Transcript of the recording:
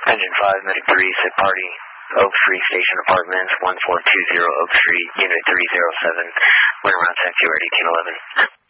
Engine 5, Medic 3, set party. Oak Street Station Apartments, 1420 Oak Street, Unit 307. Wind around taxi ready, 1011.